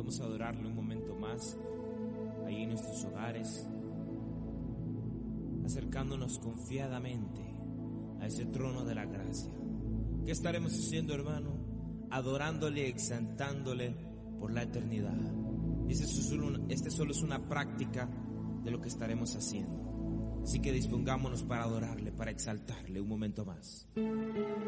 Vamos a adorarle un momento más, ahí en nuestros hogares, acercándonos confiadamente a ese trono de la gracia. ¿Qué estaremos haciendo, hermano? Adorándole, exaltándole por la eternidad. Este solo es una práctica de lo que estaremos haciendo. Así que dispongámonos para adorarle, para exaltarle un momento más.